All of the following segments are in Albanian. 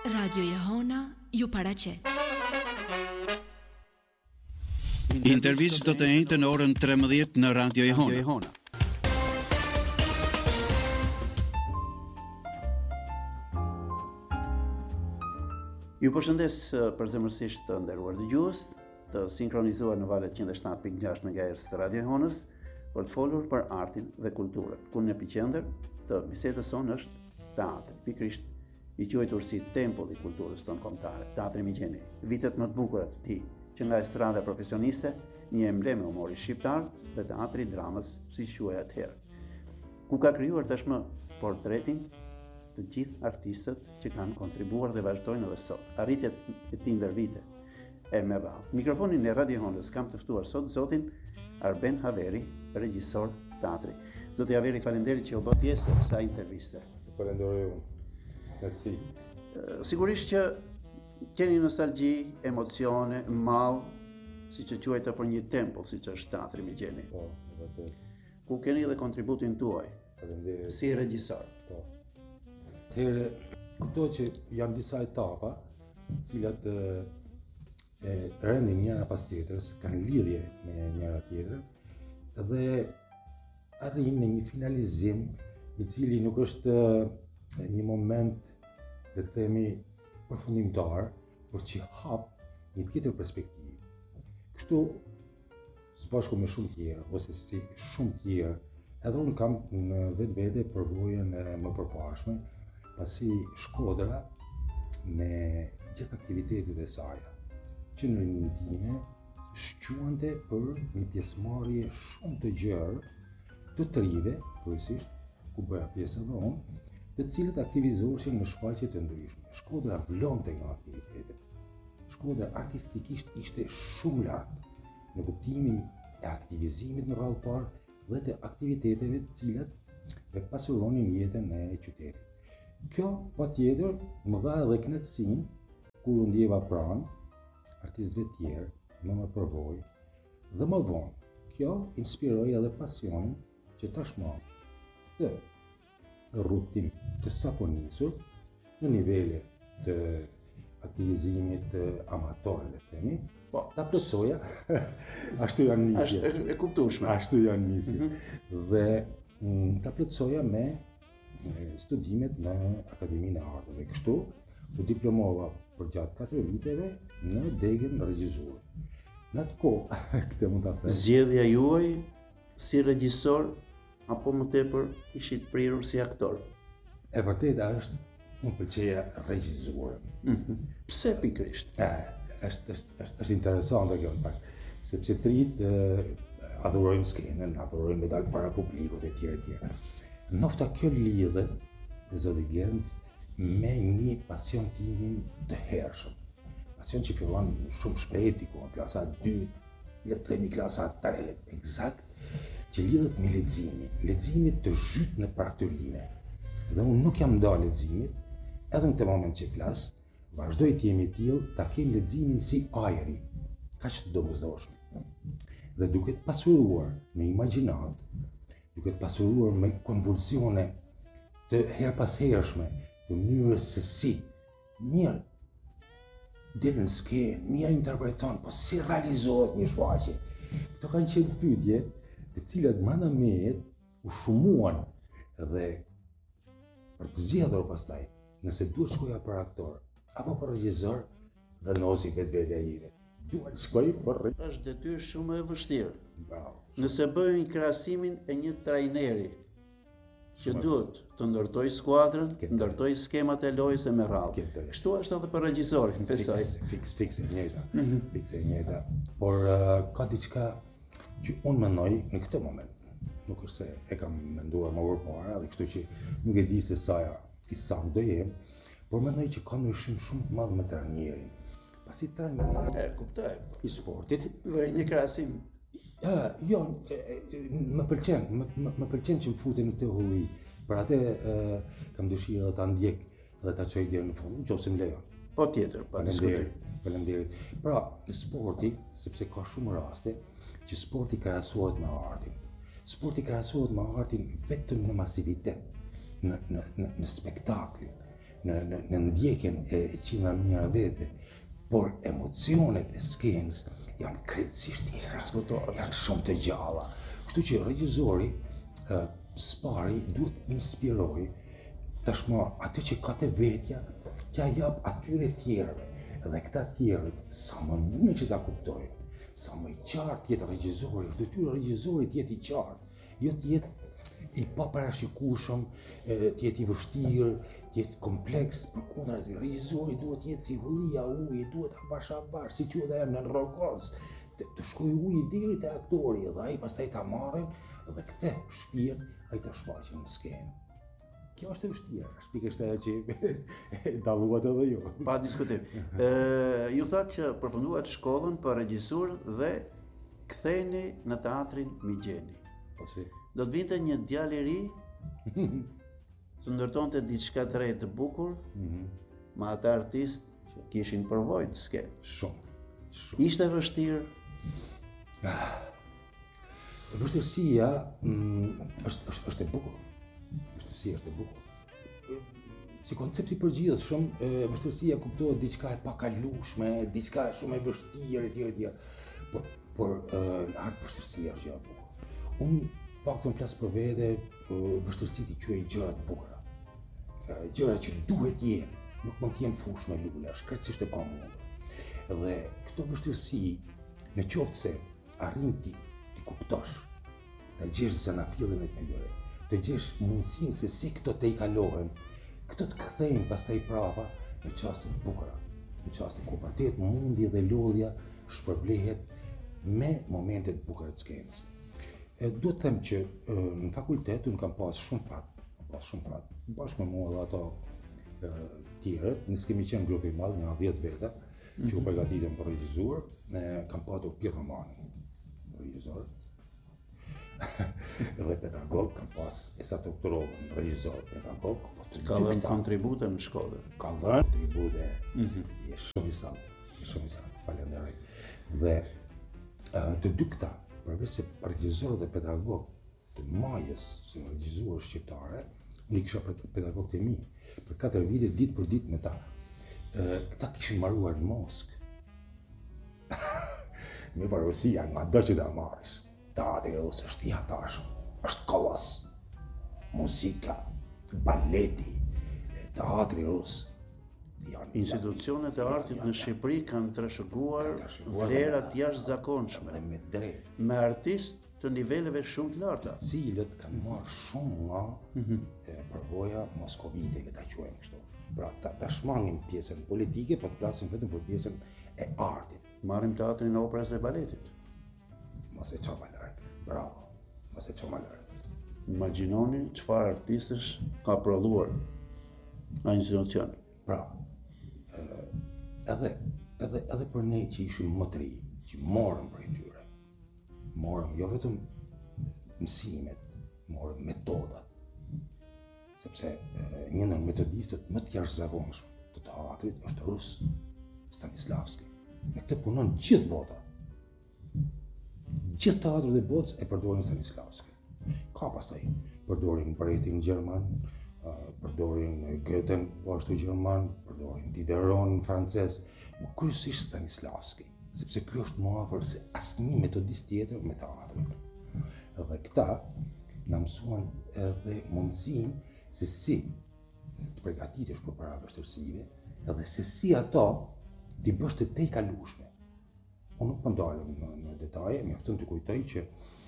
Radio Jehona ju paraqet. Intervistë do të njëjtën orën 13 në Radio Jehona. Ju përshëndes përzemërsisht të nderuar dëgjues, të sinkronizuar në valët 107.6 MHz të Radio Jehonës për të folur për artin dhe kulturën. Ku në epicentër të bisedës sonë është teatri, pikërisht i quajtur si tempulli i kulturës tonë kombëtare, Teatri Migjeni. Vitet më të bukura të tij, që nga estrada profesioniste, një emblem e humorit shqiptar dhe teatri i dramës, si quhej atëherë, ku ka krijuar tashmë portretin të gjithë artistët që kanë kontribuar dhe vazhdojnë edhe sot. Arritjet e tij ndër vite e me radhë. Mikrofonin e Radio Jehonës kam të ftuar sot zotin Arben Haveri, regjisor teatri. Zoti Haveri, faleminderit që u bë pjesë e kësaj interviste. Falenderoj unë. Merci. Sigurisht që keni nostalgji, emocione, mall, siç e quajtë për një tempull, siç është Teatri Migjeni. Po, vërtet. Ku keni edhe kontributin tuaj Faleminderit. si regjisor. Po. Atëherë, kuptoj që janë disa etapa, të cilat rendin njëra pas tjetrës, kanë lidhje me njëra tjetrën dhe arrin në një finalizim i cili nuk është një moment, le të themi, përfundimtar, por që hap një tjetër perspektivë. Kështu, së bashku me shumë tjerë, ose si shumë tjerë, edhe unë kam në vetvete përvojën e më përpashme, pasi Shkodra me gjithë aktivitetet e saj, që në rinjën time shquante për një pjesëmarrje shumë të gjerë të trive, kryesisht, ku bëja pjesë edhe unë, të cilët aktivizoheshin në shfaqje të ndryshme. Shkodra vlonte nga aktivitetet. Shkodra artistikisht ishte shumë lartë në kuptimin e aktivizimit në radhë parë dhe të aktiviteteve të cilat e pasuronin jetën e qytetit. Kjo patjetër më dha edhe kënaqësinë kur u ndjeva pranë artistëve tjerë në më përvojë dhe më vonë. Kjo inspiroi edhe pasionin që tashmë të rrutim të saponisur në nivele të aktivizimit amator, le të themi, po ta plotsoja. Ashtu janë nisje. Është e kuptueshme. Ashtu janë nisje. Dhe ta plotsoja me studimet në Akademinë e Arteve. Kështu u diplomova për gjatë 4 viteve në degën regjizore. Në atë kohë, këtë mund ta them. Zgjedhja juaj si regjisor apo më tepër ishit prirur si aktor? E vërteta është, më pëlqeja regjizore. Pse pikërisht? Është interesante kjo në fakt, sepse trit adhurojmë skenën, adhurojmë me dalë para publikut e tjerë. Nofta kjo lidhet, zoti Gernc, me një pasion timin të hershëm. Pasion që fillon shumë shpejt, diku në klasa 2, le të themi klasa 3, eksakt, që lidhet me leximit të zhyt në prakturime. Dhe unë nuk jam nda leximit, edhe në këtë moment që flas, vazhdoj të jemi tillë ta kem leximin si ajri, kaq të domosdoshëm. Dhe duke të pasuruar me imagjinat, duke të pasuruar me konvulsione të herpashershme, të mënyrës se si mirë del në skenë, mirë interpreton, po si realizohet një shfaqje. Këto kanë qenë pyetje të cilat mana mejet u shumuan dhe për të zgjedhur pastaj, nëse duhet shkoja për aktor apo për regjisor, vendosi vetvete ime. Duhet shkoj për Është detyrë shumë e vështirë. Bravo. Nëse bëjnë krahasimin e një trajneri që duhet të ndërtoj skuadrën, ndërtoj skemat e lojës e me radhë. Kështu është edhe për regjisorin, besoj. Fiks e njëjta. Fiks e njëjta. Por ka diçka që unë mendoj në këtë moment. Nuk është se e kam menduar më përpara, dhe kështu që nuk e di se sa i saktë do jem, por mendoj që ka ndryshim shumë të madh me trajnerin. Pasi trajneri Kuptoj. i sportit, Dhe një krahasim. jo, më pëlqen që më futen në këtë hulli. Për atë kam dëshirë ta ndjek dhe ta çoj deri në fund, nëse më lejon. Po tjetër, pa diskutim. Faleminderit. Pra, sporti, sepse ka shumë raste që sporti krahasohet me artin. Sporti krahasohet me artin vetëm në masivitet, në spektakl, në ndjekjen e qindra mijëra vete, por emocionet e skenës janë krejtësisht janë shumë të gjalla. Kështu që regjizori spari duhet inspiroj tashmë atë që ka të vetja, t'ja jap atyre tjerëve, dhe këta tjerët sa më mirë që ta kuptojnë, sa më i qartë jetë regjizori, është detyrë regjizorit jetë i qartë, jo t'jetë i paparashikueshëm, t'jetë i vështirë, t'jetë kompleks, përkundrazi, regjizori duhet jetë si hullia uji, duhet avash, si quhet ajo në rrogos, të shkojë uji deri te aktori dhe ai pastaj ta marrin dhe këtë shpirt ai ta shfaqen në skenë. Kjo është e vështirë, është pikërisht ajo që dalluat edhe ju. Pa diskutim. Ju thatë që përfunduat shkollën për regjisur dhe ktheheni në teatrin Migjeni. Po si. Do të vinte një djalë i ri, të ndërtonte diçka të re të bukur, me ata artistë që kishin përvojë në skenë. Shumë. Ishte vështirë? Vështirësia është e bukur. Vështirësia është e bukur. Si koncept i përgjithshëm, vështirësia kuptohet diçka e pakalueshme, diçka shumë e vështirë etj. Por në art vështirësia është gjë e bukur. Unë paktën flas për vete, vështirësitë i quaj gjëra të bukura. Gjëra që duhet jenë, nuk mund të jenë fushë me lule, është krejtësisht e pamundur. Dhe këto vështirësi, në qoftë se arrin ti kuptosh, të gjesh zanafillin e tyre, të gjesh mundësinë se si këto të i kalohen, këto të kthejnë pastaj prapa në çaste të bukura, në çaste ku vërtet mundi dhe lodhja shpërblehet me momente të bukura të skenës. Duhet të them që në fakultet unë kam pas shumë fat, bashkë me mua dhe ato tjerët, ne kemi qenë grupi i madh, nga 10 veta, që u përgatitëm për regjizur, kam patur Pier Romani, regjizor, dhe pedagog, kam pas Esat Doktorovën, regjizor, pedagog. Ka dhënë kontribute në shkollë. Ka dhënë kontribute, je shumë i sakt, falenderoj. Dhe të dy këta, përveç se regjizor dhe pedagog të majës si regjizor shqiptare, unë i kisha pedagog të mi, për 4 vite, ditë për ditë me ta. Këta kishin marruar në Moskë. Me varësia nga do që da marrish. Teatri rus është i hatashëm, është kolos. Muzika, baleti, teatri rus. Institucionet e artit në Shqipëri kanë trashëguar vlerat jashtëzakonshme Dhe me drejt. me artistë të niveleve shumë të larta, Cilët kanë marrë shumë nga përvoja moskovite, le ta quajmë kështu. Pra ta shmangin pjesën politike, po të flasim vetëm për pjesën e artit. marrim teatrin e operës dhe baletit. Mos e çoma larg. Bravo. Mos e çoma larg. Imagjinoni çfarë artistësh ka prodhuar ai institucion. Pra, edhe për ne që ishim më të ri, që morëm prej tyre. Morëm jo vetëm mësimet, morëm metodat. Sepse një nga metodistët më të jashtëzakonshëm të teatrit është rus, Stanislavski. Me këtë punon gjithë bota. Gjithë teatrat e botës e përdorin Stanislavski. Ka pastaj përdorin Bretin gjerman, përdorin Goethen, po ashtu gjerman, përdorin Diderot francez, por kryesisht Stanislavski, sepse ky është më afër se asnjë metodist tjetër me teatrin. Dhe këta na mësuan edhe mundësinë se si të përgatitesh përpara vështirësive, edhe se si ato t'i bësh të tejkalueshme. Unë nuk po ndalem në detaje, mjafton të kujtoj që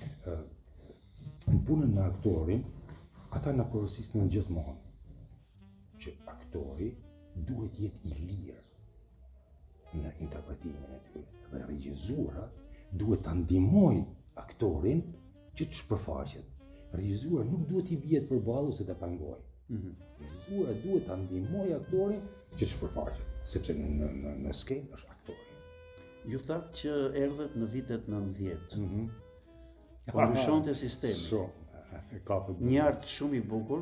në punën në aktorin, ata na porosisnin gjithmonë që aktori duhet jetë i lirë në interpretimin e tyre dhe regjizura duhet ta ndihmojë aktorin që të shpërfaqet. Regjizura nuk duhet i vihet përballë ose ta pangojë. Regjizura duhet ta ndihmojë aktorin që të shpërfaqet, sepse në skenë është aktori. Ju thatë që erdhët në vitet 90. Po ndryshonte sistemi. Një art shumë i bukur,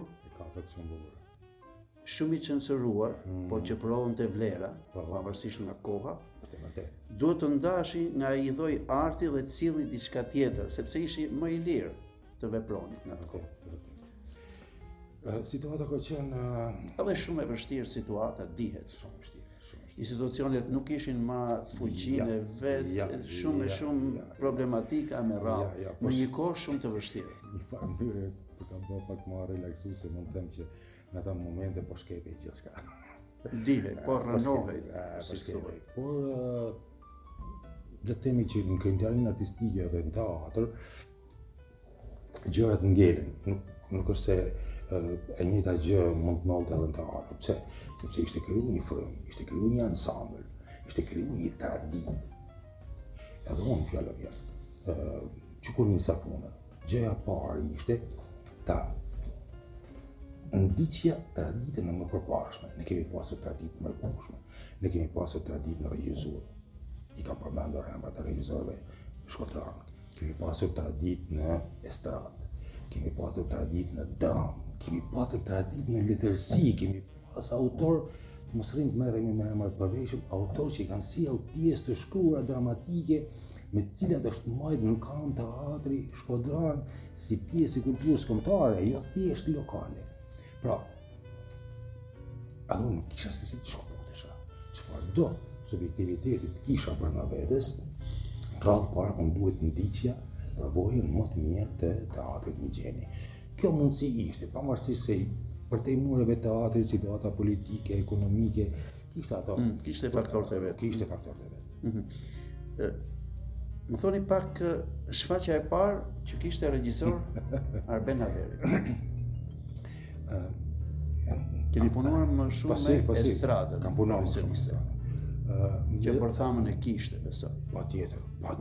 shumë i censuruar, por që prodhonte vlera, pavarësisht nga koha, duhet të ndashi nga ai lloj arti dhe të cilli diçka tjetër, sepse ishi më i lirë të veproni në atë kohë. Situata ka qenë Edhe shumë e vështirë situata, dihet. shumë vështirë, shumë vështirë. Institucionet nuk ishin ma fuqinë e vetë, shumë problematika me radhë, në një kohë shumë të vështirë. Një farë mënyrë për kam bërë pak më relaksuese, mund të them që në ata momente po shkepej gjithçka. Dihet, po rënohej, si si thuhet. Por le të themi që në krijimtarinë artistike dhe në teatr gjërat ngelen, nuk është se e njëjta gjë mund të ndodhte edhe në teatr. Pse? Sepse ishte krijuar një frymë, ishte krijuar një ansambël, ishte krijuar një traditë. Edhe unë fjalën jam. Që kur nisa puna, gjëja e parë ishte ta ndiqja traditën e mëpërpashme. Ne kemi pasur traditë më të mëshme, ne kemi pasur traditë në regjizur. I kam përmendur emrat e regjisorëve shkodran. Kemi pasur traditë në estradë, kemi pasur traditë në dramë, kemi pasur traditë në letërsi, kemi pas autor, mos rrim të merremi me emrat të përveshëm, autor që kanë sjell pjesë të shkruara dramatike me të cilat është mbajtur në kam teatri Shkodran si pjesë e kulturës kombëtare, jo thjesht lokale. Pra, unë nuk kisha se si të shkëputesha, çfarë do subjektivitetit kisha për në vetes, radhë parë unë duhet ndiqja përvojën më të mirë të teatrit Migjeni. Kjo mundësi ishte, pavarësisht se për tejmureve teatrit, situata politike, ekonomike, kishte ato. Kishte faktorët e vet. Kishte faktorët e vet. Më thoni pak shfaqja e parë që kishte regjisor Arben Haveri. Keni punuar më shumë me estradën. Kam punuar më shumë me estradën. Që përthamën e kishte, besoj. Patjetër,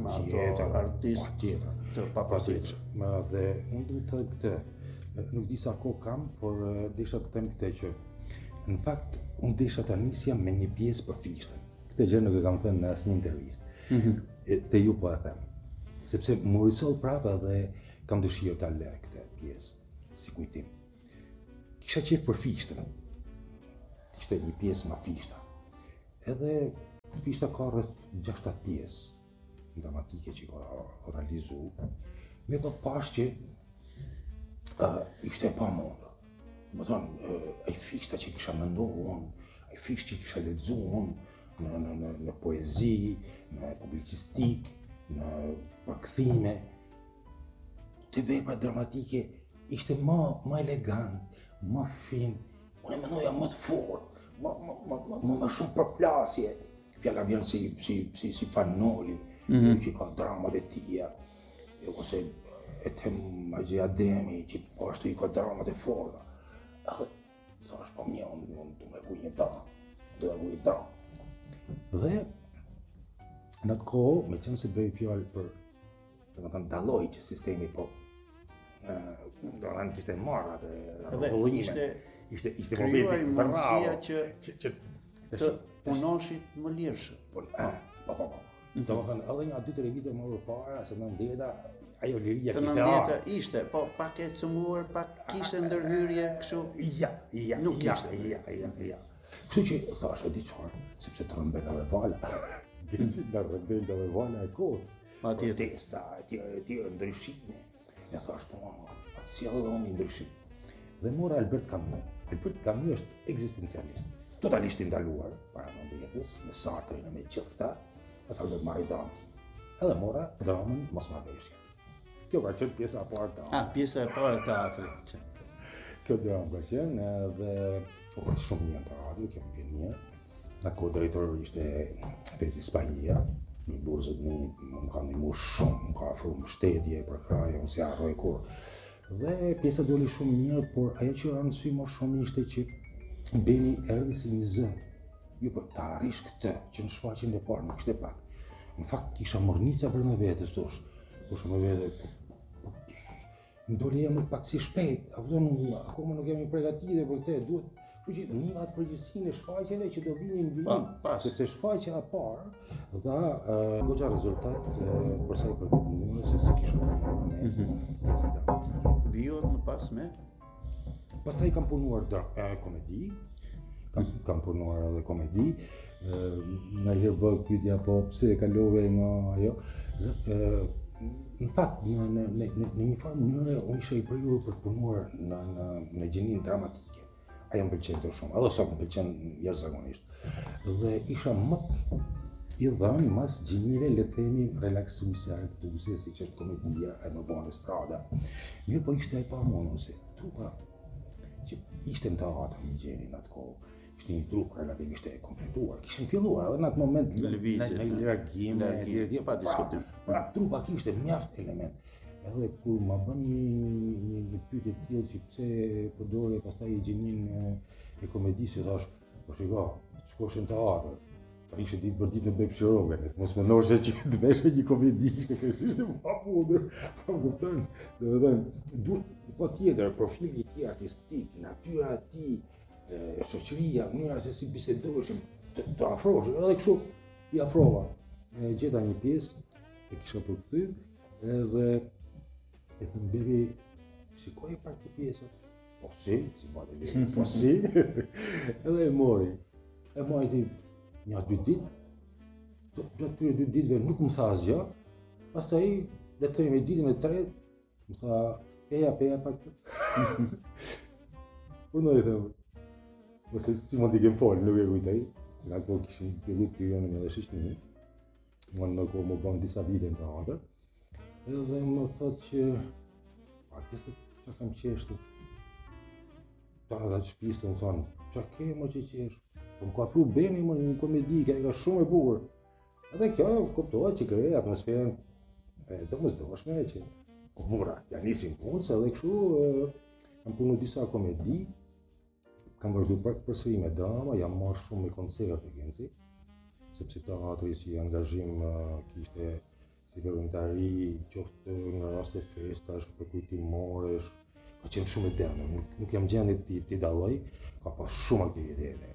artistë të papërshtatshëm. Dhe unë duhet të këtë, nuk di sa kohë kam, por desha të them këtë që në fakt unë desha ta nisja me një pjesë për fishtën. Këtë gjë nuk e kam thënë në asnjë intervistë. Te ju po e them. Sepse më risol prapë dhe kam dëshirë ta lë këtë pjesë si kujtim. Kisha qef për fishtën. Ishte një pjesë nga fishta. Edhe fishta ka rreth 6-7 pjesë dramatike që ka realizu. Me po pash që ishte pa mundë. Më thonë, ai fishta që kisha mendohu unë, ai fisht që kisha lexu unë në poezi, në publicistik, në përkthime, të vepra dramatike ishte më elegant, më fin, unë e mendoja më të fortë. Më shumë përplasje. Fjala vjen si Fanoli, që ka dramat e tija, ose e them Magji Ademi, që poshtë i ka dramat e forta. Edhe thash, po mje, unë du me vuj një dram. Dhe në atë kohë, me qenë se të bëj fjallë për, dhe më thënë, dalloj që sistemi po, do në kishte marrë atë rëllime. Ishte krijuaj mundësia që të punoshit më lirshëm. Po. Do më thënë, edhe nga 2-3 vite më përpara, se 90-a, ajo liria kishte ardhur. 90-a ishte, po pak e cumuar, pak kishte ndërhyrje kështu. Nuk kishte. Ja. Kështu që thash, e di çfarë, sepse të rëmbela dhe vala. Gjëci nga rëmbela dhe vala e kohës. Protesta, etjere ndryshime. E thash, po, atë sjellë unë ndryshim. Dhe mora Albert Camus. Albert Camus është ekzistencialist, totalisht i ndaluar para vendjetës, me Sartre në me gjithë këta, e tha do të marrë Dante. Edhe mora dramën Mosmarrveshja. Kjo ka qenë pjesa e parë e teatrit. Pjesa e parë e teatrit. Kjo dramë ka qenë edhe shumë mirë në radio, kemi vjen mirë. Në kohë drejtori ishte Fezi Spania, një burzët më ka ndihmuar shumë, më ka ofruar mbështetje për kraje, unë si harroj kur. Dhe pjesa doli shumë mirë, por ajo që ranë sy më shumë ishte që Beni erdhi si një zë. Jo, për ta arrish këtë, që në shfaqjen e parë nuk ishte pak. Në fakt kisha mornica për me vetës, thosh. Thosha me vete, më doli jam pak si shpejt, akoma nuk jemi përgatitur për këtë, duhet. Kështu që një atë përgjithësinë e shfaqjeve që do vinin vijim, sepse shfaqja e parë dha goxha rezultat për sa i përket mënyrës se si kisha punuar me dramatike. Vijohet më pas me? Pastaj kam punuar komedi, kam punuar edhe komedi, nga herë bëj pyetja po pse e kalove nga ajo. në fakt, në një farë mënyrë, unë isha I prirur për të punuar në gjinin dramatike. Ajo më pëlqente shumë, edhe sot më pëlqen jashtëzakonisht. Dhe isha më I dhënë mas gjinive, le të themi, relaksuese, argëtuese, siç është komedia e më vonë strada. Mirë, po ishte ai pamonuese. Trupa që ishte në teatr në gjinin atë kohë. Ishte një trup relativisht e kompletuar. Kishin filluar edhe në atë moment në largim, pa diskutim. Trupa kishte mjaft element. Edhe kur ma bën një pyetje të tillë që pse përdore pastaj gjinin e komedisë, thash, po shiko, shkosh në teatr. Pa ishte ditë për ditë në bëj pshirogën, mos më noshe që të veshe një komedi, ishte kërësisht e pa pudër, pa kuptën, dhe dhe duhet po tjetër, profili I tij artistik, natyra e tij, shoqëria, mënyra se si bisedoheshim, të afrohesh, edhe kështu I afrova. Gjeta një pjesë, e kisha përkthyr, edhe e thënë bebi, shikoj pak të pjesën. Po si bate bebi, po si, edhe e mori ti një 2 ditë, gjatë këtyre 2 ditëve nuk më tha asgjë, pastaj le të themi ditën e tretë, më tha, peja pak të. Po në I them, ose si mund t'i kem folë, nuk e kujtoj, nga po kishim fillu kryonin edhe shoqërinë, më në kohë më bën disa vite në teatr, edhe më thotë që, artistët që kam qeshtu, ta dhe të shpisë më thonë, që ke më që qeshtu? Po më ka pru Beni më një komedi, ka shumë e bukur. Edhe kjo kuptohet që krej atmosferën e domosdoshme që mura, ja nisim punës edhe kështu kam punu disa komedi, kam vazhdu pak përsëri me drama, jam marrë shumë me koncerte genci, sepse teatri si angazhim kishte si volontari, qoftë në raste festash, për kujtimoresh, ka qenë shumë e dene, nuk jam gjendje t'i dalloj, ka pas shumë aktivitete.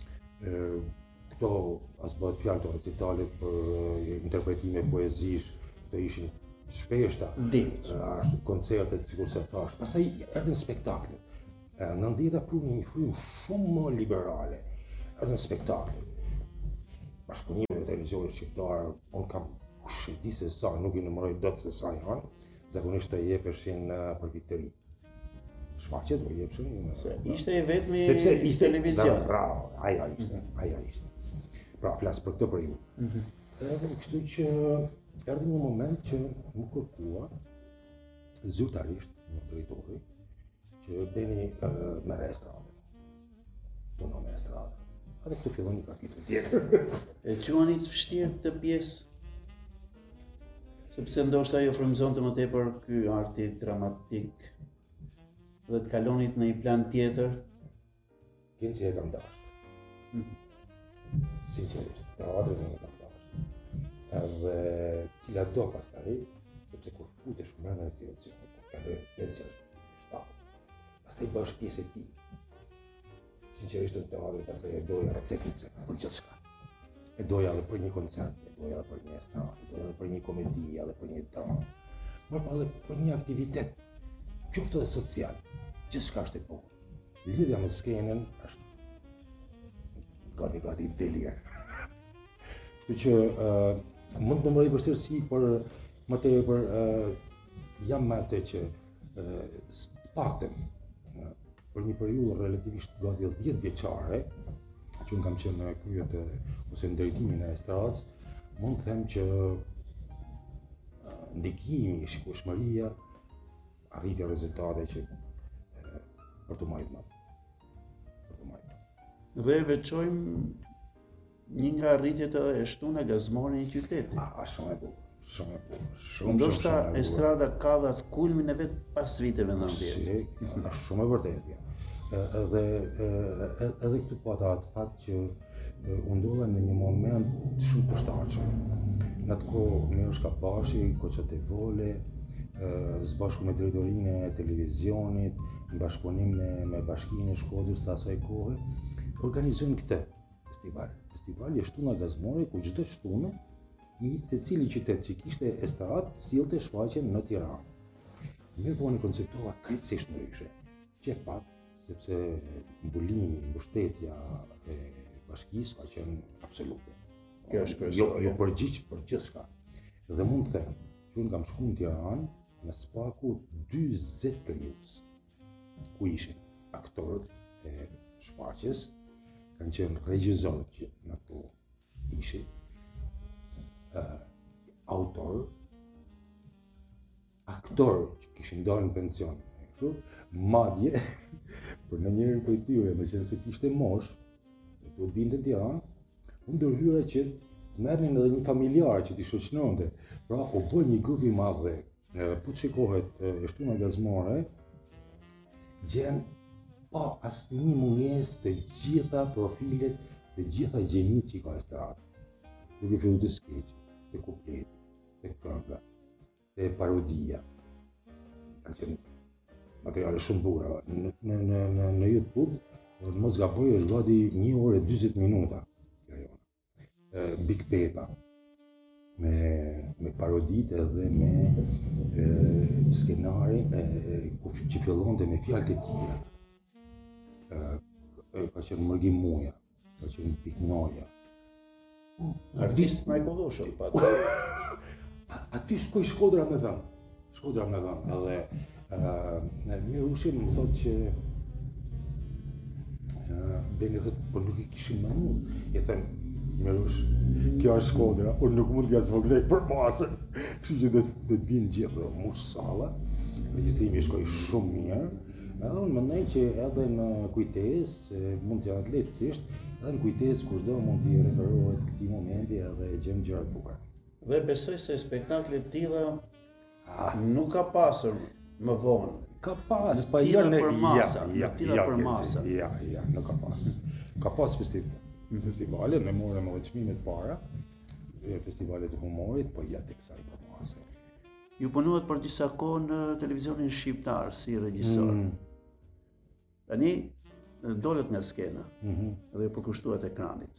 Këto as bëhet fjalë të recitalet për interpretime poezish, të ishin shpeshta, ashtu koncertet sikur se thash. Pastaj erdhën spektaklet. Në 90-ta pru një frymë shumë më liberale. Erdhën spektaklet. Bashkëpunime me televizionin shqiptar, unë kam kush e di se sa, nuk I numëroj dot se sa janë, zakonisht të jepeshin për vitëri. Shfaqet do jepshin. Ishte I vetmi I televizion. Bravo, ajo ishte. Pra, flas për këtë për ju. Edhe kështu që erdhi një moment që më kërkua zyrtarisht në territori që Beni merre estradën. Punon me estradën. Edhe këtu fillon një kapitull tjetër. E quani të vështirë këtë pjesë? Sepse ndoshta ajo frymëzonte më tepër ky arti dramatik dhe të kalonit në një plan tjetër. Genci e kam dashur. Sinqerisht, teatrin e kam dashur. Edhe cila do pastaj, sepse kur futesh brenda institucionit, ka bërë pjesë pastaj bësh pjesë e tij. Sinqerisht në teatrin pastaj e doja recetice për gjithçka. E doja edhe për një koncert, e doja edhe për një estradë, e doja edhe për një komedi, edhe për një dramë. Por edhe për një aktivitet qoftë edhe social, gjithçka është e bukur. Lidhja me skenën është gati delir. Kështu që mund të numëroj vështirësi, por më tepër jam me atë që paktën për një periudhë relativisht gati 10 vjeçare, që unë kam qenë në kryet ose në drejtimin e estradës, mund të them që ndikimi, shikueshmëria, arritja rezultate që për të marrë më. Dhe veçojmë një nga arritjet e shtuna gazmore në qytetit. Shumë e bukur. Ndoshta estrada ka dhe atë kulmin e vet pas viteve 90. Shumë e vërtetë. Edhe këtu po atë fakt që u ndodha në një moment shumë përshtatshëm. Në atë kohë Mirosh Kapashi, Koçat e Vole, së bashku me drejtorinë e televizionit, në bashkëpunim me Bashkinë e Shkodrës të asaj kohe, organizojnë këtë festival. Festivali e shtuna gazmore, ku çdo shtunë, secili qytet që kishte estradë, sillte shfaqjen në Tiranë. Mirë po, konceptova krejtësisht ndryshe. Që fat, sepse mbulimi, mbështetja e bashkisë ka qenë absolute. Kjo është kryesore. Jo përgjigj për gjithçka. Dhe mund të them që unë kam shku në Tiranë me spaku 40 krijues, ku ishin aktorët e shfaqjes, kanë qenë regjisorët që në ato ishin, autor, aktorë që kishin dalë në pension, madje, për në njërin për tyre, me qenë se kishte mosh, do të vinte në Tiranë, unë ndërhyra që merrnin edhe një familjar që t'i shoqëronte. Pra, u bë një grup i madh dhe po të shikohet e shtuna gazmore, gjen pa asnjë mungesë të gjitha profilet, të gjitha gjenit që i ka estradë. Duke filluar të skeqi, të kupleti, të kënga, të parodia. Kanë qenë materiale shumë bura. Në YouTube, mos gaboj, është gati 1 orë e 40 minuta. Big Pepa, me parodit edhe me skenari që fillonte me fjalët e tjera. Ka qenë Mërgim Muja, ka qenë Piknoja. Artist mrekullueshëm, pa. Aty shkoj Shkodra me dhëmë, edhe Mirushi më thotë që Beni thotë, por nuk i kishim mënuar. I them, Mirush, kjo është Shkodra, unë nuk mund t'ja zvoglej për masën, kështu që do të vinë gjithë dhe mush salla, regjistrimi shkoi shumë mirë, edhe unë mendoj që edhe në kujtesë, mund t'ja lehtësisht, edhe në kujtesë kushdo mund t'i referohet këtij momenti edhe e gjem gjëra të bukura. Dhe besoj se spektaklet tilla nuk ka pasur më vonë. Ka pas, pa jo në për masa, për masa. Ja, nuk ka pas. Ka pas festivale, ne morëm edhe çmimet para, festivalet e humorit, po ja tek kësaj për masa. Ju punuat për disa kohë në televizionin shqiptar si regjisor. Tani dolet nga skena dhe përkushtuat ekranit.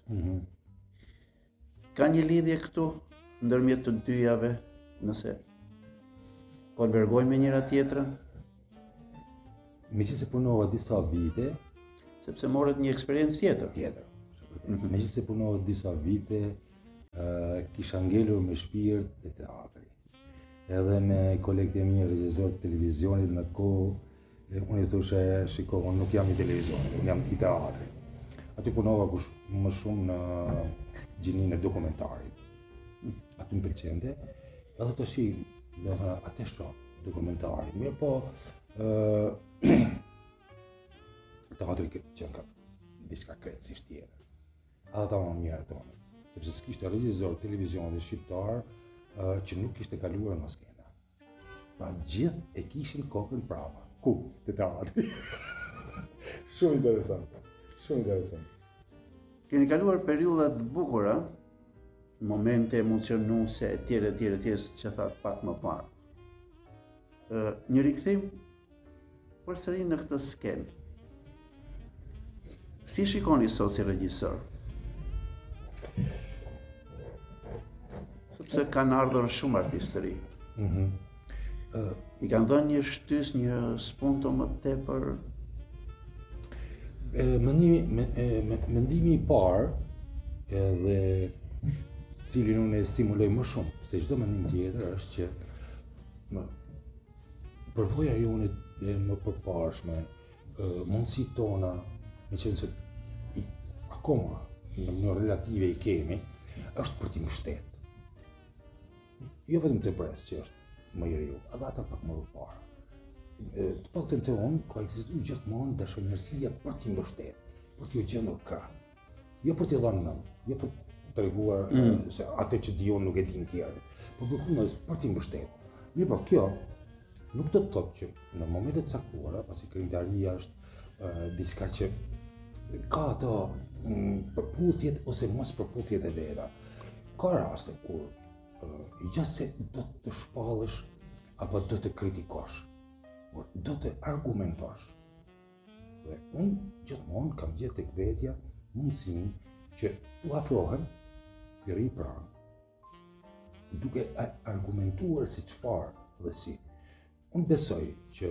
Ka një lidhje këtu ndërmjet të dyjave, nëse konvergojnë me njëra tjetrën? Meqenëse punova disa vite, sepse morët një eksperiencë tjetër. Meqenëse punova disa vite, kisha ngelur me shpirt të teatri. Edhe me kolegët e mi regjisor të televizionit në atë kohë, unë i thoshe, shiko, unë nuk jam i televizionit, unë jam i teatri. Aty punova më shumë në gjininë e dokumentarit. Aty më pëlqente, edhe të shi, atë shoh dokumentarin. Mirë po, teatri që ka diçka krejtësisht tjetër. Edhe ta më mirë tonë, sepse s'kishte regjisor televizionit shqiptar që nuk kishte kaluar nga skena. Pra gjithë e kishin kokën prapa. Ku? Te teatri. Shumë interesant. Keni kaluar periudha të bukura, momente emocionuese etj që thatë pak më parë. Një rikthim përsëri në këtë skenë. Si shikoni sot si regjisor? Sepse kanë ardhur shumë artistë të ri. I kanë dhënë një shtys, një spunto më tepër. Mendimi i parë, edhe cilin unë e stimuloj më shumë se çdo mendim tjetër, është që përvoja jone e më përparshme, mundësitë tona, meqenëse se akoma në mënyrë relative i kemi, është për t'i mbështetë. Jo vetëm të presë që është më i riu, edhe ata pak më përpara. Të paktën te unë ka ekzistuar gjithmonë dashamirësia për t'i mbështetë, për t'u gjendur krah. Jo për t'i dhënë mend, jo për të treguar se atë që di unë nuk e din tjerët, por për t'i mbështetë. Mirë, po kjo nuk do të thotë që në momentet caktuara, pasi krijtaria është diçka që ka ato përputhjet ose mos përputhjet e veta. Ka raste kur jo se do të shpallësh apo do të kritikosh, por do të argumentosh. Dhe unë gjithmonë kam gjetë tek vetja mundësinë që t'u afrohem, t'i rri pranë, duke argumentuar si çfarë dhe si. Unë besoj që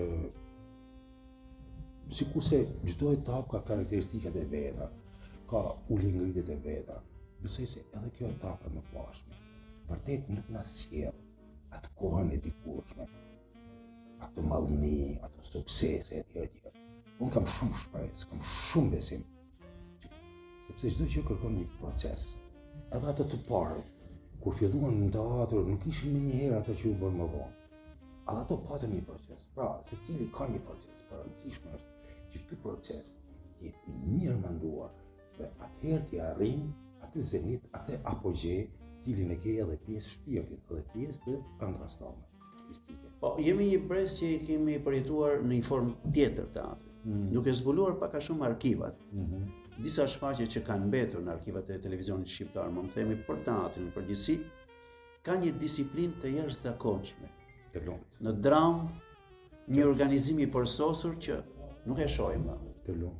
sikurse çdo etapë ka karakteristikat e veta, ka ulingritjet e veta, besoj se edhe kjo etapë më pashme vërtet nuk na sjell atë kohën e dikurshme, atë mallëni, atë suksese etj. Unë kam shumë shpresë, kam shumë besim, sepse çdo gjë kërkon një proces. Edhe ato të parët, kur filluan në teatr, nuk ishin menjëherë ato që u bën më vonë. Edhe ato patën një proces. Pra, secili ka një proces. Për rëndësishme është që ky proces jetë i mirë menduar dhe atëherë ti arrin atë zenit, atë apogje, cilin e ke edhe pjesë shpirtit, edhe pjesë të ëndrastave artistike. Po, jemi një brez që i kemi përjetuar në një formë tjetër teatri, duke zbuluar pak a shumë arkivat. Disa shfaqje që kanë mbetur në arkivat e televizionit shqiptar, më themi për teatrin në përgjithësi, ka një disiplinë të jashtëzakonshme. Të lumt, Në dramë, një organizim i përsosur që nuk e shohim më. të lumt.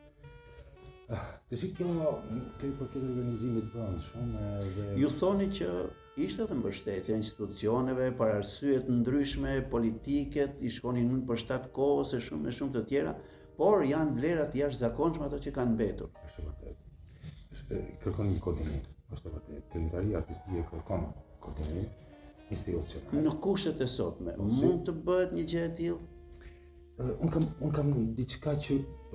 Të shi kjo i përket organizimit brendshëm dhe Ju thoni që ishte dhe mbështetja institucioneve për arsye të ndryshme, politiket, i shkonin në përshtat kohës e shumë të tjera, por janë vlerat jashtëzakonshme ato që kanë mbetur. është vërtet. Kërkon një koordinim, është vërtet. Krimtaria artistike kërkon koordinim institucional. Në kushtet e sotme, mund të bëhet një gjë e tillë? Unë kam diçka që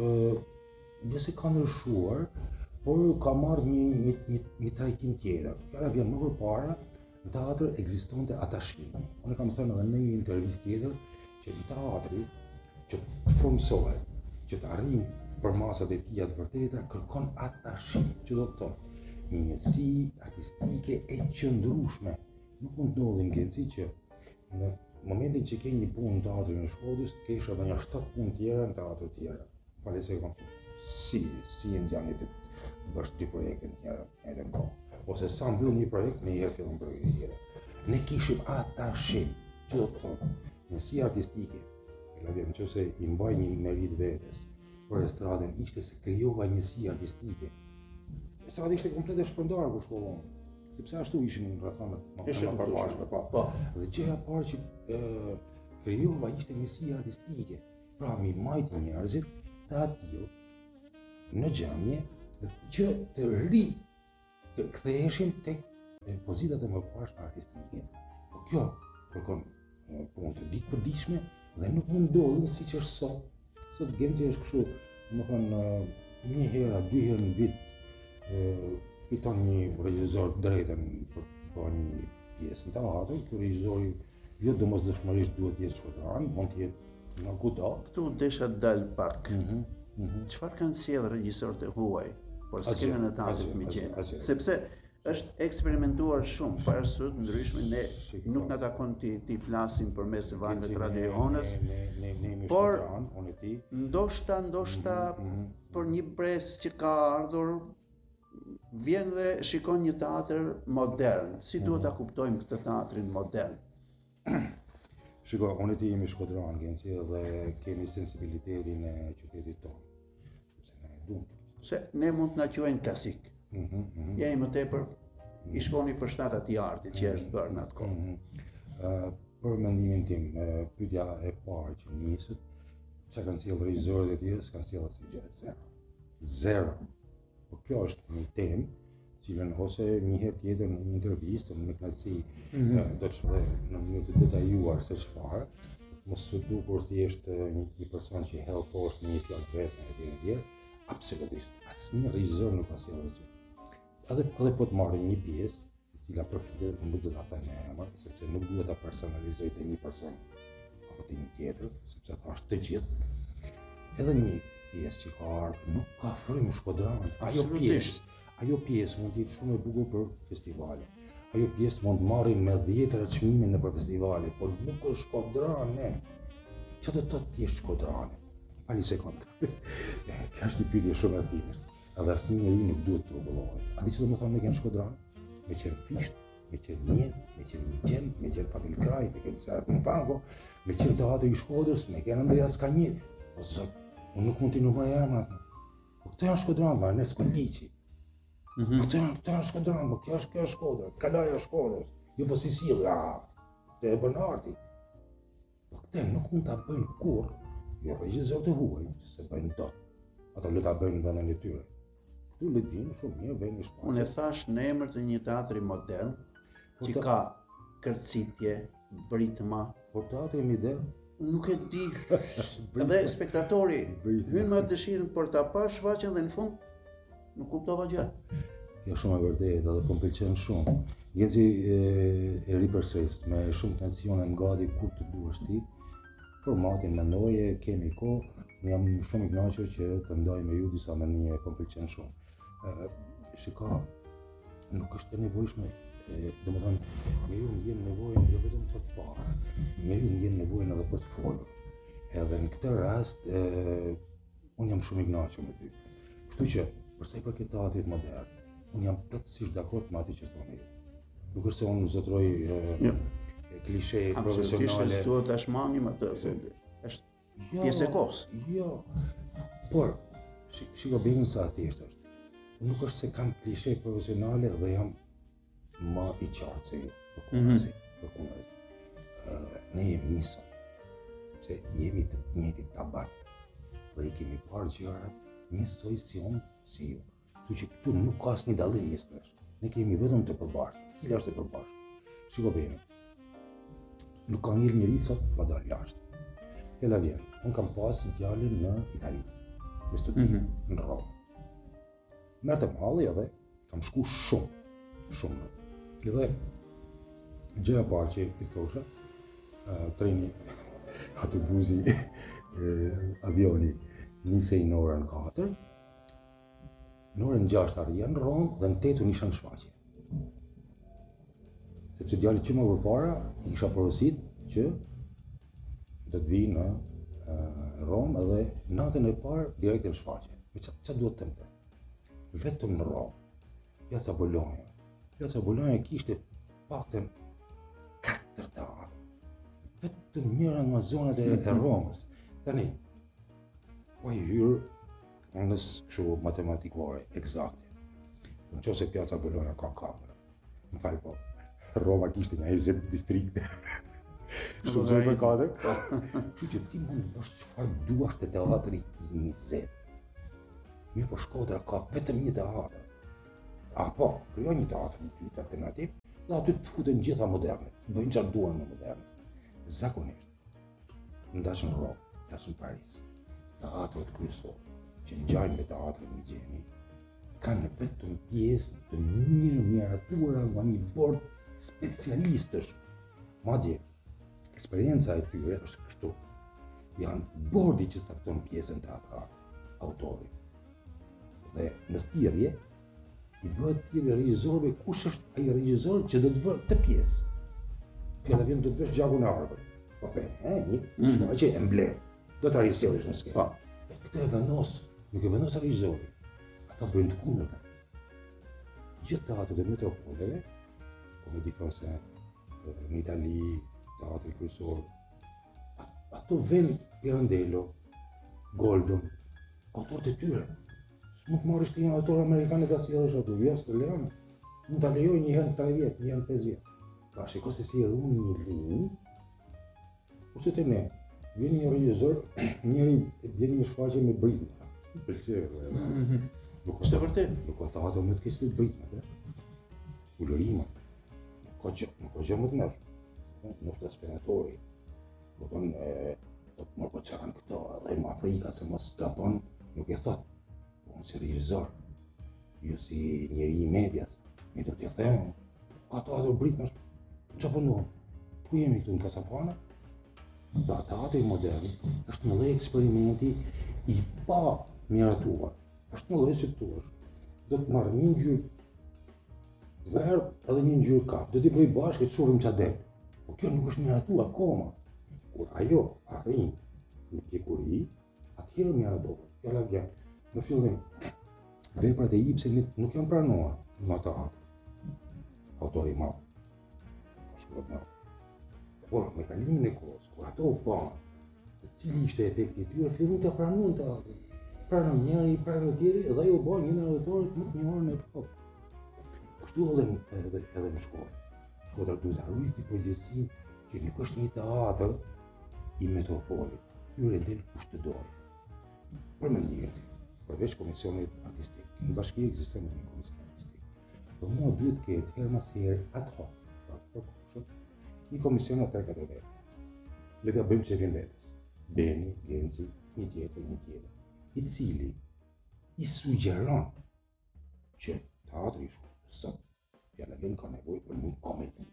jo se ka ndryshuar, por ka marrë një trajtim tjetër. Fjala vjen më përpara, në teatr ekzistonte atashimi. Unë kam thënë edhe në një intervistë tjetër që në teatri që të formsohet, që të arrijë për masat e tija të vërteta, kërkon atashim, që do të thonë një njësi artistike e qëndrueshme. Nuk mund të ndodhin gjësi që në momentin që ke një punë në teatrin e Shkodrës, të kesh edhe një 7 punë tjera në teatr tjera. Falë se kam si janë të bësh 2 projekte tjera edhe në kohë. Ose sa mbyll një projekt, në herë fillon projekte tjera. Ne kishim atashim, që do të thonë, njësi artistike, nëse i mbaj një merit vetes për estradën, ishte se krijova njësi artistike. Estrada ishte komplet e shpërndarë kur shkollon, sepse ashtu ishin në rrethanat më përbashkëme. Po. Dhe gjëja parë që krijova ishte njësi artistike. Pra mi majti njerëzit të atill në gjamje që të ktheheshin tek pozitat e mëparshme artistike. Po kjo kërkon punë të ditëpërditshme dhe nuk mund ndodhin siç është sot. Sot Genci është kështu, domethënë një herë, 2 herë në vit fiton një regjisor drejtën për të bërë një pjesë në teatr. Ky regjisor jo domosdoshmërisht duhet të jetë shkodran, mund të jetë nga kudo. Këtu desha të dal pak. Çfarë kanë sjellë regjisorët e huaj për skenën e teatrit Migjen? Sepse është eksperimentuar shumë për arsye të ndryshme, ne nuk na takon ti flasim përmes valëve të Radio Honës, por ndoshta për një brez që ka ardhur vjen dhe shikon një teatr modern. Si duhet ta kuptojmë këtë teatrin modern? Shiko, unë ti jemi shkodran, Genci, dhe kemi sensibilitetin e qytetit tonë. Sepse ne duam. Se ne mund të na quajnë klasik. Jeni më tepër i shkoni për shtat atij artit që është bërë në atë kohë. Për mendimin tim, pyetja e parë që nisët, çka kanë sjellë regjisorët e tjerë, s'kan sjellë asnjë gjë, zero. Po kjo është një temë, cilën ose një herë tjetër në një intervistë, në knasi, do të shprej në mënyrë të detajuar se çfarë, mos u dukur thjesht një person që hell poshtë në një fjalë vetëm etj. Absolutisht, asnjë regjisor nuk ka sjellë asgjë. Edhe po të marrim një pjesë, e cila përfitet, nuk do ta them me emër, sepse nuk duhet ta personalizoj te një person apo te një tjetër, sepse thash të gjithë. Edhe një pjesë që ka ardhur nuk ka frymë shkodran. Ajo pjesë mund të jetë shumë e bukur për festivale. Ajo pjesë mund të marrë me 10 çmime në për festivale, por nuk është shkodran, ne. Çfarë do të thotë ti shkodran? Fali sekond. Kjo është një pyetje shumë e thjeshtë. Edhe asnjë njeri nuk duhet të rrugullohet. A di çfarë do të thonë me qenë shkodran? Me qenë fisht, me qenë njën, me qenë Migjen, me qenë Fatil Kraj, me qenë Serpin Franco, me qenë teatri i Shkodrës, me qenë Andrea Skanjit. Po zot, unë nuk mund t'i numëroj emrat. Po këto janë shkodran, ma ne s'kon liqi. Këto janë shkodran, po kjo është Shkodra, kalaja Shkodrës. Jo po si sjellë, te e bën arti. Po këte nuk mund ta bëjnë kurrë. Jo, regjisorët e huaj, se bëjnë to. Ata le ta bëjnë në vendin e tyre. Tu le dinë shumë mirë vjen në Shqipëri. Unë e thash në emër të një teatri modern që ka kërcitje, brit ma. Por teatri mi ide, Nuk e di. Edhe spektatori Brit. hyn me dëshirën për ta parë shfaqjen dhe në fund nuk kuptova gjë. kjo shumë e vërtetë edhe po m'pëlqen shumë. Gjezi e ri përsëris me shumë tensione ngati kur të duash ti. Formatin mendoje, kemi kohë, unë jam shumë i kënaqur që të ndaj me ju disa mendime po m'pëlqen shumë. Shiko, nuk është e nevojshme. Domethënë, njeriu ndjen nevojën jo vetëm për të parë, njeriu ndjen nevojën edhe për të folur. Edhe në këtë rast, unë jam shumë i kënaqur me ty. Kështu që, për sa i përket teatrit modern, unë jam plotësisht dakord me atë që thoni. Nuk është se unë zotroj klishe profesionale. Absolutisht duhet ta shmangim atë. Është pjesë e kohës. Jo. Por, shiko bëjmë sa thjesht është. Nuk është se kam klishe profesionale dhe jam më i qartë se ju. Për kundazi. Ne jemi njësoj. Sepse jemi të njëjtit taban. Dhe i kemi parë gjërat njësoj si unë, si ju. Kështu që këtu nuk ka asnjë dallim mes nesh. Ne kemi vetëm të përbashkët. Cila është e përbashkët? Shiko bëjmë. Nuk ka ngel njëri sot pa dalë jashtë. Fjala vjen. Unë kam pas djalin në Itali, me studim në Romë. Merrte malli edhe kam shku shumë. Edhe gjëja e parë që i thosha, treni, autobusi, avioni nisej në orën 4, në orën 6 arrija në Romë dhe në 8 isha në shfaqje. Sepse djali që më përpara i kisha porosit që do të vi në Romë edhe natën e parë direkt në shfaqje. Çfarë duhet të them? Vetëm në Romë, Piazza Bologna kishte paktën 4 teatre. Vetëm njëra nga zonat e Romës. Tani, po i hyrë anës kështu matematikore, eksakte. Në qoftë se Piazza Bologna ka 4. Më fal po. Roma kishte nga 20 distrikte. Shumë zë për 4. Kështu që ti mund të bësh çfarë duash te teatri 20. Mirë po Shkodra ka vetëm një teatr. Apo, krijo një teatr në ty alternativ, dhe aty të futen gjitha moderne. Bëjnë çfarë duan në moderne. Zakonisht. Ndash në Romë, ndash në Paris. Teatrat kryesor që ngjajnë me teatrin në Gjeni kanë vetëm pjesë të miratuara nga një bord specialistësh. Madje, eksperienca e tyre është kështu. Janë bordi që cakton pjesën teatrale, autori. Dhe në thirrje, i bëhet thirrje regjisorëve kush është ai regjisor që do të vë të pjesë. Fjala vjen do të vesh gjakun e arbër. Po them, një shfaqje emblem. Do ta risjellësh në skenë. Këtë e vendos, nuk e vendos regjisori. Ata bëjnë të kundërta. Gjithë teatrat e metropoleve, Komedi Française, në Itali, teatri kryesor, ato vënë Pirandello, Goldon, autorët e tyre. Nuk marrësh të një autor amerikan e ta sjellësh aty, vjes të lejon. Mund ta lejoj një herë 3 vjet, një herë 5 vjet. Pa shikoj se si e ruan një linjë. Kurse te ne, vjen një regjisor, njëri vjen një shfaqje me britme. Si pëlqej. Nuk është vërtet, nuk ka ato më të keq të britme. Ulërima. Nuk ka gjë më të mëshme. Nuk të spenatori. Do të më po çan këto, edhe në Afrika se mos gabon, nuk e thot. Unë si regjisor, ju si njeri i medias, mi do t'ja them, ka teatr britmesh, që përndohen? Ku jemi këtu në Kasapana? Da teatri modern është një lloj eksperimenti i pa miratuar. Është një lloj si këtu është. Do të marrë një ngjyrë verdh edhe një ngjyrë kaf. Do t'i bëj bashkë të shohim ç'a del. Po kjo nuk është miratuar akoma. Kur ajo arrin në pjekuri, atëherë miratohet. Fjala vjen. Në fillim, veprat e Ibsenit nuk janë pranuar në teatr. Autori i madh. Por me kalimin e kohës, kur ato u pa, se cili ishte efekti i tyre, filluan të pranojnë teatrin. Pranon njëri, pranon tjetri, dhe ajo u bë një nga autorët më të njohur në Evropë. Kështu edhe në shkollë. Shkodra duhet arrijë këtë përgjegjësi që nuk është një teatr i metropolit. Hyre del kush të dojë. Për mendimin tim, përveç komisionit artistik, në bashki ekziston një komision artistik. Por mua duhet të ketë herë mas here ad hoc, një komision o 3-4 vete. Le ta bëjmë që vjen vetës. Beni, Genci, një tjetër, i cili i sugjeron që teatri i Shkodrës sot fjalën ka nevojë për një komedi.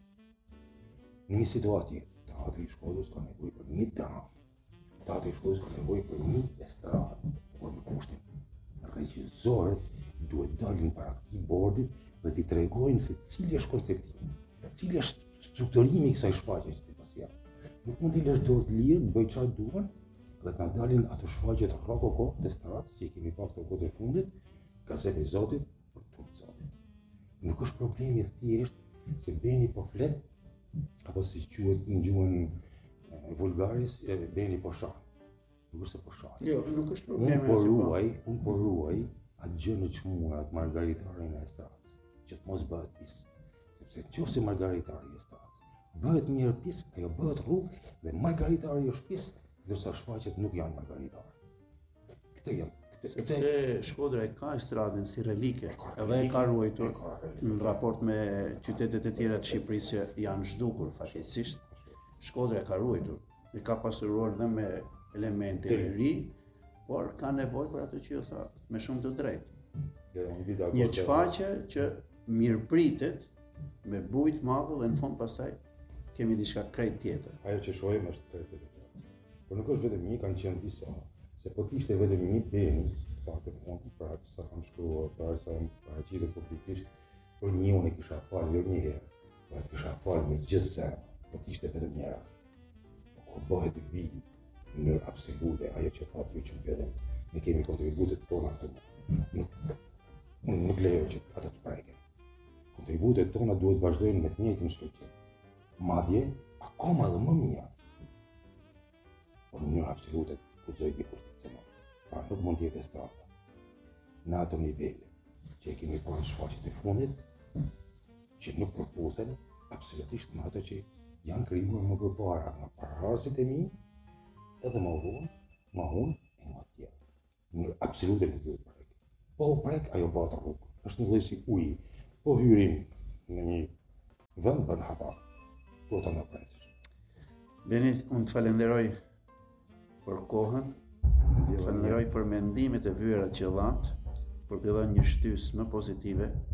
Në një situatë teatri i Shkodrës ka nevojë për një dram. Teatri i Shkodrës ka nevojë për një estradë, por në kushtin. Regjisorët duhet dalin para këtij bordi dhe t'i tregojnë se cili është konceptimi, cili është strukturimi i kësaj shfaqje që ti po sjell. Nuk mund t'i lësh dorë të lirë, bëj çfarë duan, dhe t'na dalin ato shfaqje të rokoko të stratës që i kemi pa këto kohë të fundit, gazet e Zotit për turp Zotit. Nuk është problemi thjesht se Beni po flet, apo si quhet në gjuhën vulgaris, Beni po shah. Nuk është se po shah. Jo, nuk është problemi. Unë po ruaj atë gjë në çmuar, atë margaritarin e stratës, që të mos bëhet pis. Sepse nëse margaritari i stratës bëhet një herë pis, ajo bëhet rrugë dhe margaritari është pis, ndërsa shfaqjet nuk janë margaritarë. Këtë janë. Sepse Shkodra e ka estradën si relike, edhe e ka ruajtur në raport me qytetet e tjera të Shqipërisë që janë zhdukur fatkeqësisht. Shkodra e ka ruajtur, e ka pasuruar dhe me elemente të ri, por ka nevojë për atë që ju tha, me shumë të drejtë. Një shfaqje që mirëpritet me bujë të madhe dhe në fund pastaj kemi diçka krejt tjetër. Ajo që shohim është krejt tjetër. Por nuk është vetëm një, kanë qenë disa. Se po t'ishte vetëm një Beni, faktën unë, para sa kam shkruar, para sa më paraqitet publikisht, por një unë e kisha falë jo një herë, por kisha falë me gjithë zemër, po t'ishte vetëm një rast. Kur bëhet vijë në mënyrë absolute, ajo që thatë ju që vetëm ne kemi kontributet tona këtu. Unë nuk lejo që ata të preken. Kontributet tona duhet vazhdojnë me të njëjtin shkëlqim. Madje akoma edhe më mirë. Por në mënyrë absolute guxoj dikur të cënon. Pra nuk mund të jetë estrada. Në ato nivele që e kemi parë shfaqjet e fundit, që nuk përputhen absolutisht me ato që janë krijuar më përpara, nga pararasit e mi, edhe më vonë, më hunë e më tjerë. Në absolute nuk duhet prek. Po prek, ajo bëhet rrugë. Është një lloj si uji. Po hyrim në një vend bën hapa. Po ta na presësh. Beni, unë të falenderoj për kohën, të falenderoj për mendimet e vyera që dhat, për të dhënë një shtysë më pozitive